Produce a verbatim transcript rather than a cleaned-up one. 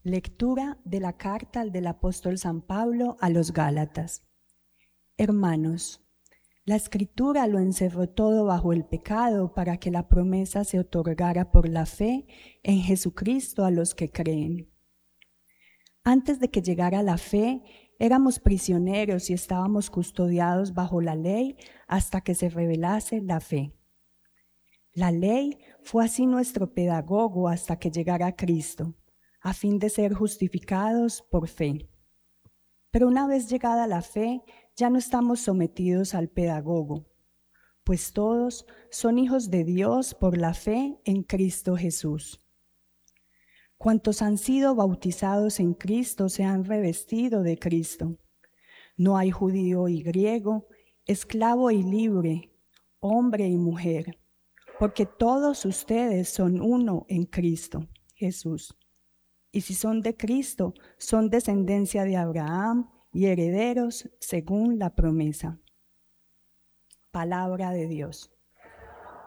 Lectura de la carta del apóstol San Pablo a los Gálatas. Hermanos, la Escritura lo encerró todo bajo el pecado para que la promesa se otorgara por la fe en Jesucristo a los que creen. Antes de que llegara la fe, éramos prisioneros y estábamos custodiados bajo la ley hasta que se revelase la fe. La ley fue así nuestro pedagogo hasta que llegara Cristo, a fin de ser justificados por fe. Pero una vez llegada la fe, ya no estamos sometidos al pedagogo, pues todos son hijos de Dios por la fe en Cristo Jesús. Cuantos han sido bautizados en Cristo se han revestido de Cristo. No hay judío y griego, esclavo y libre, hombre y mujer, porque todos ustedes son uno en Cristo Jesús. Y si son de Cristo, son descendencia de Abraham y herederos según la promesa. Palabra de Dios.